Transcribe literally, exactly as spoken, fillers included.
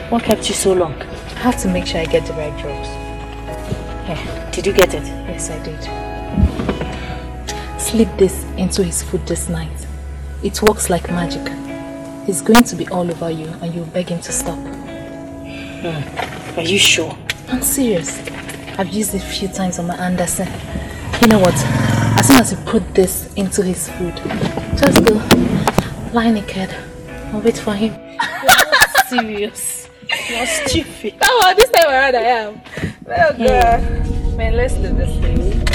What kept you so long? I have to make sure I get the right drugs. Hey, did you get it? Yes, I did. Slip this into his food this night. It works like magic. He's going to be all over you and you'll beg him to stop. Hmm. Are you sure? I'm serious. I've used it a few times on my Anderson. You know what? As soon as you put this into his food, just go lie naked and wait for him. You're not serious. You're stupid. Come on, this time around I am. Oh God. Man, let's do this thing.